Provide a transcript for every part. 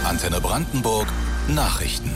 Antenne Brandenburg Nachrichten.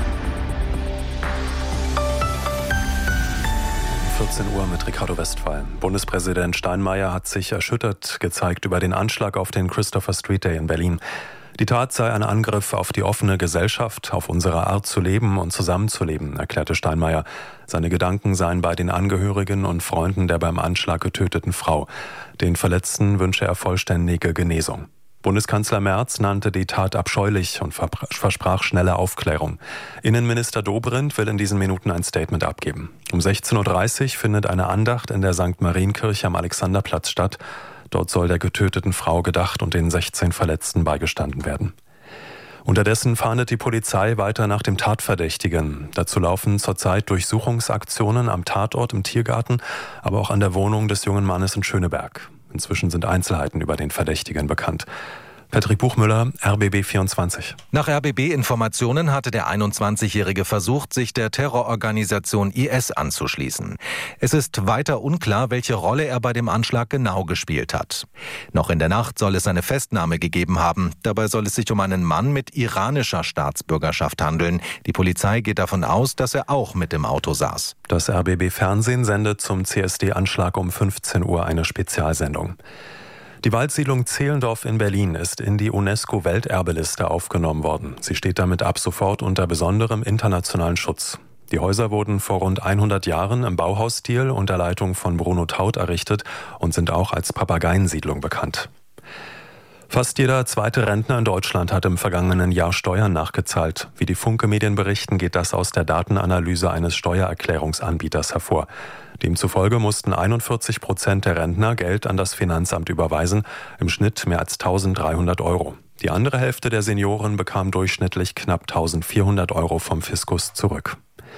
14 Uhr mit Ricardo Westphal. Bundespräsident Steinmeier hat sich erschüttert gezeigt über den Anschlag auf den Christopher Street Day in Berlin. Die Tat sei ein Angriff auf die offene Gesellschaft, auf unsere Art zu leben und zusammenzuleben, erklärte Steinmeier. Seine Gedanken seien bei den Angehörigen und Freunden der beim Anschlag getöteten Frau. Den Verletzten wünsche er vollständige Genesung. Bundeskanzler Merz nannte die Tat abscheulich und versprach schnelle Aufklärung. Innenminister Dobrindt will in diesen Minuten ein Statement abgeben. Um 16.30 Uhr findet eine Andacht in der St. Marienkirche am Alexanderplatz statt. Dort soll der getöteten Frau gedacht und den 16 Verletzten beigestanden werden. Unterdessen fahndet die Polizei weiter nach dem Tatverdächtigen. Dazu laufen zurzeit Durchsuchungsaktionen am Tatort im Tiergarten, aber auch an der Wohnung des jungen Mannes in Schöneberg. Inzwischen sind Einzelheiten über den Verdächtigen bekannt. Patrick Buchmüller, RBB 24. Nach RBB-Informationen hatte der 21-Jährige versucht, sich der Terrororganisation IS anzuschließen. Es ist weiter unklar, welche Rolle er bei dem Anschlag genau gespielt hat. Noch in der Nacht soll es eine Festnahme gegeben haben. Dabei soll es sich um einen Mann mit iranischer Staatsbürgerschaft handeln. Die Polizei geht davon aus, dass er auch mit im Auto saß. Das RBB-Fernsehen sendet zum CSD-Anschlag um 15 Uhr eine Spezialsendung. Die Waldsiedlung Zehlendorf in Berlin ist in die UNESCO-Welterbeliste aufgenommen worden. Sie steht damit ab sofort unter besonderem internationalen Schutz. Die Häuser wurden vor rund 100 Jahren im Bauhausstil unter Leitung von Bruno Taut errichtet und sind auch als Papageiensiedlung bekannt. Fast jeder zweite Rentner in Deutschland hat im vergangenen Jahr Steuern nachgezahlt. Wie die Funke-Medien berichten, geht das aus der Datenanalyse eines Steuererklärungsanbieters hervor. Demzufolge mussten 41% der Rentner Geld an das Finanzamt überweisen, im Schnitt mehr als 1.300 €. Die andere Hälfte der Senioren bekam durchschnittlich knapp 1.400 € vom Fiskus zurück.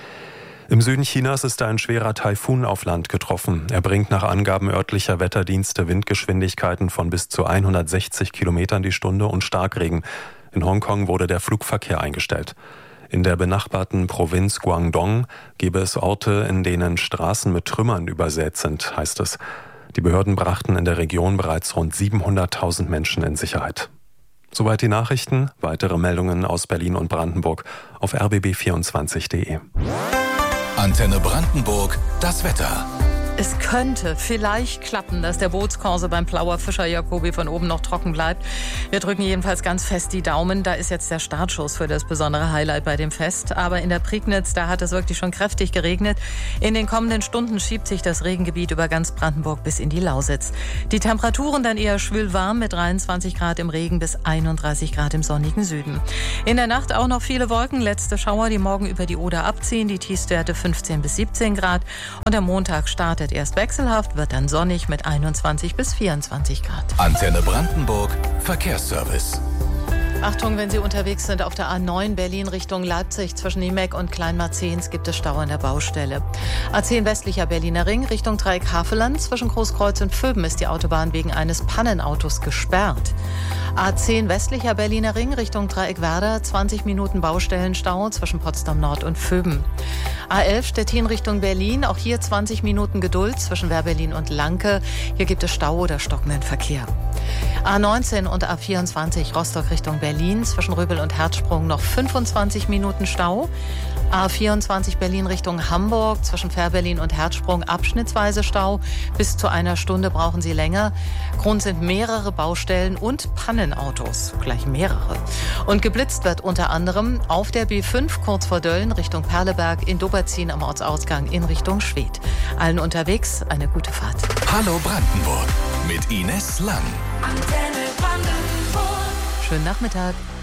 Im Süden Chinas ist ein schwerer Taifun auf Land getroffen. Er bringt nach Angaben örtlicher Wetterdienste Windgeschwindigkeiten von bis zu 160 Kilometern die Stunde und Starkregen. In Hongkong wurde der Flugverkehr eingestellt. In der benachbarten Provinz Guangdong gebe es Orte, in denen Straßen mit Trümmern übersät sind, heißt es. Die Behörden brachten in der Region bereits rund 700.000 Menschen in Sicherheit. Soweit die Nachrichten. Weitere Meldungen aus Berlin und Brandenburg auf rbb24.de. Antenne Brandenburg, das Wetter. Es könnte vielleicht klappen, dass der Bootskorso beim Plauer Fischer Jacobi von oben noch trocken bleibt. Wir drücken jedenfalls ganz fest die Daumen. Da ist jetzt der Startschuss für das besondere Highlight bei dem Fest. Aber in der Prignitz, da hat es wirklich schon kräftig geregnet. In den kommenden Stunden schiebt sich das Regengebiet über ganz Brandenburg bis in die Lausitz. Die Temperaturen dann eher schwülwarm mit 23 Grad im Regen bis 31 Grad im sonnigen Süden. In der Nacht auch noch viele Wolken, letzte Schauer, die morgen über die Oder abziehen. Die Tiefstwerte 15 bis 17 Grad. Und der Montag startet erst wechselhaft, wird dann sonnig mit 21 bis 24 Grad. Antenne Brandenburg Verkehrsservice. Achtung, wenn Sie unterwegs sind auf der A9 Berlin Richtung Leipzig zwischen Niemek und Kleinmarzehns gibt es Stau an der Baustelle. A10 westlicher Berliner Ring Richtung Dreieck Havelland zwischen Großkreuz und Vöben ist die Autobahn wegen eines Pannenautos gesperrt. A10 westlicher Berliner Ring Richtung Dreieck Werder 20 Minuten Baustellenstau zwischen Potsdam Nord und Vöben. A11 Stettin Richtung Berlin, auch hier 20 Minuten Geduld zwischen Wehrberlin und Lanke. Hier gibt es Stau oder stockenden Verkehr. A19 und A24 Rostock Richtung Berlin zwischen Röbel und Herzsprung noch 25 Minuten Stau. A24 Berlin Richtung Hamburg zwischen Fährberlin und Herzsprung abschnittsweise Stau. Bis zu einer Stunde brauchen Sie länger. Grund sind mehrere Baustellen und Pannenautos. Gleich mehrere. Und geblitzt wird unter anderem auf der B5 kurz vor Dölln Richtung Perleberg, in Doberzin am Ortsausgang in Richtung Schwedt. Allen unterwegs eine gute Fahrt. Hallo Brandenburg mit Ines Lang. Antenne Brandenburg. Schönen Nachmittag.